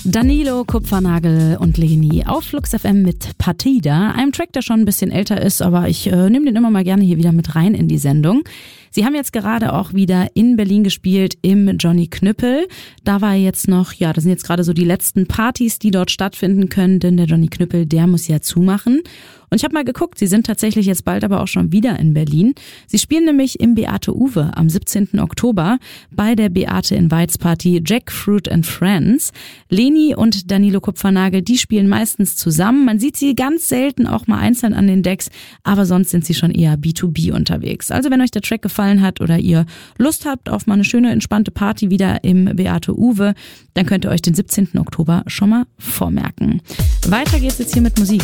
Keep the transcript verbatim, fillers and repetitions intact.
Danilo, Kupfernagel und Leni auf Flux F M mit Partida, einem Track, der schon ein bisschen älter ist, aber ich äh, nehme den immer mal gerne hier wieder mit rein in die Sendung. Sie haben jetzt gerade auch wieder in Berlin gespielt im Johnny Knüppel. Da war jetzt noch, ja, das sind jetzt gerade so die letzten Partys, die dort stattfinden können, denn der Johnny Knüppel, der muss ja zumachen. Und ich habe mal geguckt, sie sind tatsächlich jetzt bald aber auch schon wieder in Berlin. Sie spielen nämlich im Beate Uwe am siebzehnten Oktober bei der Beate Invites Party Jackfruit and Friends. Leni und Danilo Kupfernagel, die spielen meistens zusammen. Man sieht sie ganz selten auch mal einzeln an den Decks, aber sonst sind sie schon eher B zwei B unterwegs. Also wenn euch der Track gefallen hat oder ihr Lust habt auf mal eine schöne, entspannte Party wieder im Beate Uwe, dann könnt ihr euch den siebzehnten Oktober schon mal vormerken. Weiter geht's jetzt hier mit Musik.